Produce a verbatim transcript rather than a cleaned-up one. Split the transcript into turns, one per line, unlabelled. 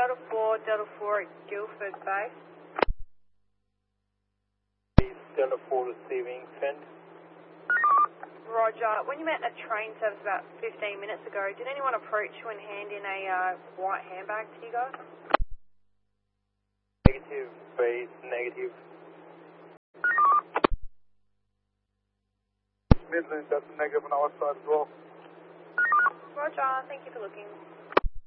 Delta four, Delta four at Guildford Bay.
Delta four receiving, send.
Roger. When you met a train service about fifteen minutes ago, did anyone approach you and hand in a uh, white handbag to you guys?
Negative, base, negative.
Midland, that's a negative on our side as well.
Roger. Thank you for looking.